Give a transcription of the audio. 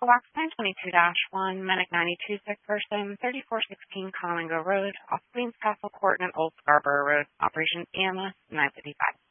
Tackle Box 922-1, Medic 92, sick person, 3416 Comingo Road, off Queens Castle Court and Old Scarborough Road, Operation EMS 955.